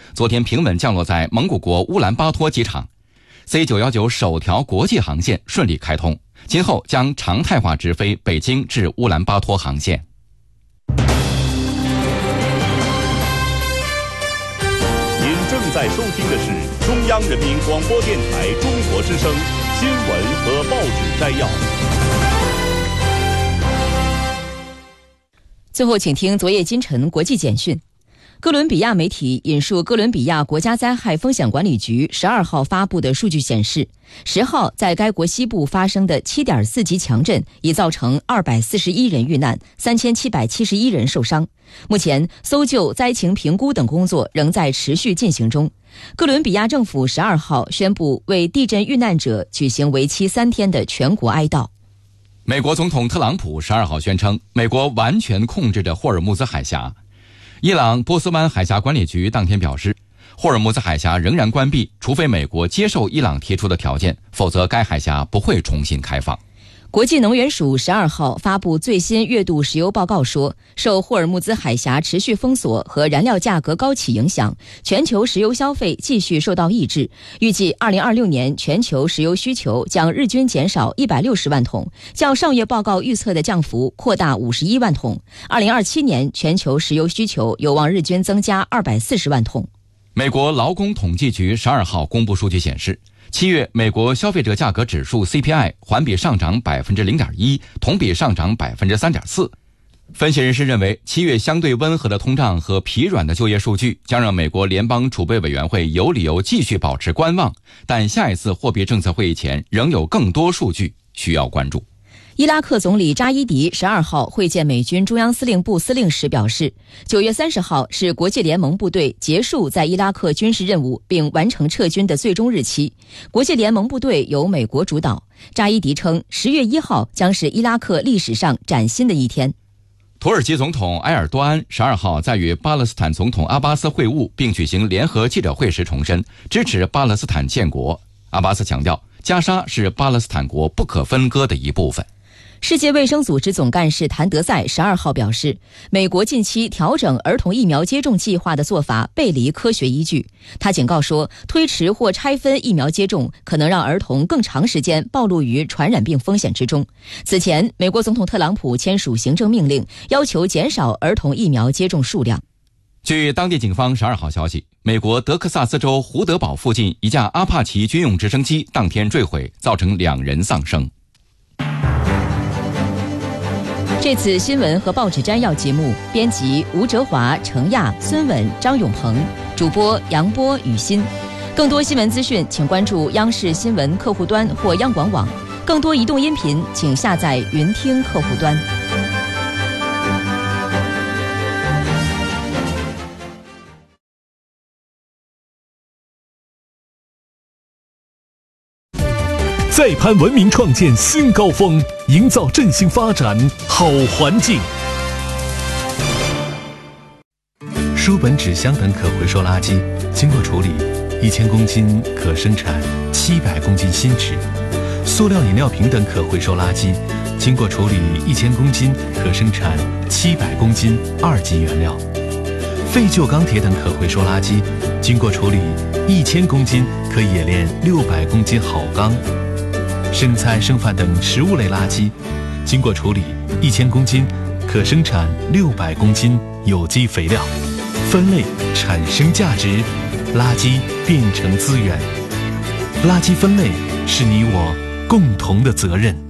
昨天平稳降落在蒙古国乌兰巴托机场。C919首条国际航线顺利开通，今后将常态化直飞北京至乌兰巴托航线。 您正在收听的是中央人民广播电台中国之声新闻和报纸摘要。 最后，请听昨夜今晨国际简讯。哥伦比亚媒体引述哥伦比亚国家灾害风险管理局12号发布的数据显示，10号在该国西部发生的 7.4 级强震已造成241人遇难，3771人受伤。目前，搜救、灾情评估等工作仍在持续进行中。哥伦比亚政府12号宣布为地震遇难者举行为期3天的全国哀悼。 美国总统特朗普12号宣称，美国完全控制着霍尔木兹海峡。伊朗波斯湾海峡管理局当天表示，霍尔木兹海峡仍然关闭，除非美国接受伊朗提出的条件，否则该海峡不会重新开放。 国际能源署12号发布最新月度石油报告说，受霍尔木兹海峡持续封锁和燃料价格高企影响，全球石油消费继续受到抑制。预计2026年全球石油需求将日均减少160万桶，较上月报告预测的降幅扩大51万桶。2027年全球石油需求有望日均增加240万桶。 美国劳工统计局12号公布数据显示，7月美国消费者价格指数 CPI 环比上涨 0.1%， 同比上涨 3.4%。分析人士认为，7月相对温和的通胀和疲软的就业数据将让美国联邦储备委员会有理由继续保持观望，但下一次货币政策会议前仍有更多数据需要关注。 伊拉克总理扎伊迪12号会见美军中央司令部司令时表示，9月30号是国际联盟部队结束在伊拉克军事任务并完成撤军的最终日期。国际联盟部队由美国主导。扎伊迪称，10月1号将是伊拉克历史上崭新的一天。 土耳其总统埃尔多安12号在与巴勒斯坦总统阿巴斯会晤并举行联合记者会时重申支持巴勒斯坦建国。阿巴斯强调，加沙是巴勒斯坦国不可分割的一部分。 世界卫生组织总干事谭德赛12号表示，美国近期调整儿童疫苗接种计划的做法背离科学依据。他警告说，推迟或拆分疫苗接种可能让儿童更长时间暴露于传染病风险之中。此前，美国总统特朗普签署行政命令，要求减少儿童疫苗接种数量。 据当地警方12号消息，美国德克萨斯州胡德堡附近一架阿帕奇军用直升机当天坠毁，造成2人丧生。 这次新闻和报纸摘要节目，编辑吴哲华、程亚、孙稳、张永鹏，主播杨波、雨欣。更多新闻资讯，请关注央视新闻客户端或央广网。更多移动音频，请下载云听客户端。 再攀文明创建新高峰，营造振兴发展好环境。 书本、纸箱等可回收垃圾经过处理，1000公斤可生产700公斤新纸；塑料饮料瓶等可回收垃圾经过处理1000公斤可生产700公斤2级原料；废旧钢铁等可回收垃圾经过处理1000公斤可冶炼600公斤好钢；生菜、剩饭等食物类垃圾经过处理1000公斤可生产600公斤有机肥料。分类产生价值，垃圾变成资源。垃圾分类是你我共同的责任。